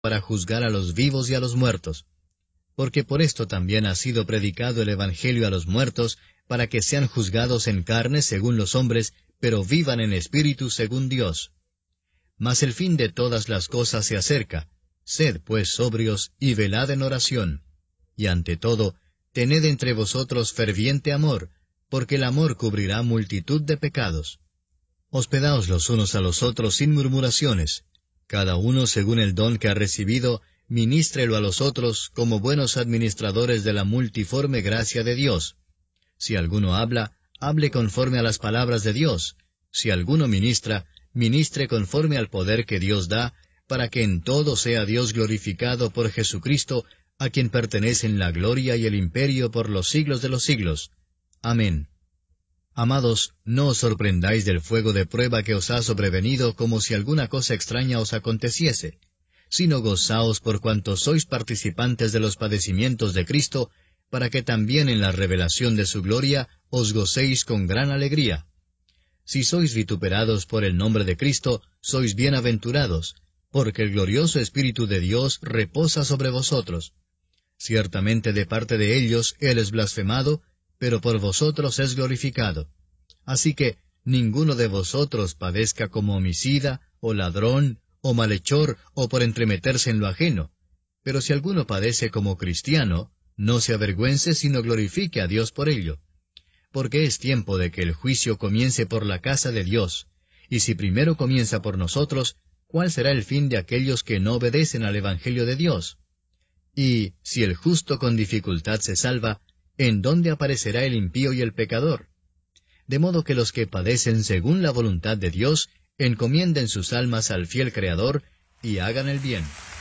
para juzgar a los vivos y a los muertos. Porque por esto también ha sido predicado el Evangelio a los muertos, para que sean juzgados en carne según los hombres, pero vivan en espíritu según Dios. Mas el fin de todas las cosas se acerca. Sed pues sobrios y velad en oración. Y ante todo, tened entre vosotros ferviente amor, porque el amor cubrirá multitud de pecados. Hospedaos los unos a los otros sin murmuraciones. Cada uno según el don que ha recibido, ministrelo a los otros como buenos administradores de la multiforme gracia de Dios. Si alguno habla, hable conforme a las palabras de Dios. Si alguno ministra, ministre conforme al poder que Dios da, para que en todo sea Dios glorificado por Jesucristo, a quien pertenecen la gloria y el imperio por los siglos de los siglos. Amén. Amados, no os sorprendáis del fuego de prueba que os ha sobrevenido como si alguna cosa extraña os aconteciese, sino gozaos por cuanto sois participantes de los padecimientos de Cristo, para que también en la revelación de su gloria os gocéis con gran alegría. Si sois vituperados por el nombre de Cristo, sois bienaventurados, porque el glorioso Espíritu de Dios reposa sobre vosotros. Ciertamente de parte de ellos Él es blasfemado, pero por vosotros es glorificado. Así que ninguno de vosotros padezca como homicida, o ladrón, o malhechor, o por entremeterse en lo ajeno. Pero si alguno padece como cristiano, no se avergüence, sino glorifique a Dios por ello. Porque es tiempo de que el juicio comience por la casa de Dios, y si primero comienza por nosotros, ¿cuál será el fin de aquellos que no obedecen al Evangelio de Dios? Y, si el justo con dificultad se salva, ¿en dónde aparecerá el impío y el pecador? De modo que los que padecen según la voluntad de Dios, encomienden sus almas al fiel Creador, y hagan el bien.